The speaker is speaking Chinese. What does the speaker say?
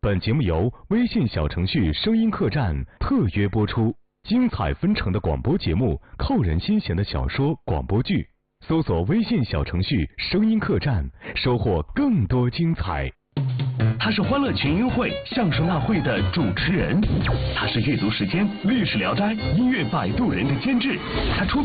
本节目由微信小程序声音客栈特约播出，精彩纷呈的广播节目，扣人心弦的小说、广播剧，搜索微信小程序声音客栈，收获更多精彩。 他是欢乐群英会相声大会的主持人，他是阅读时间、历史聊斋、音乐摆渡人的监制，他出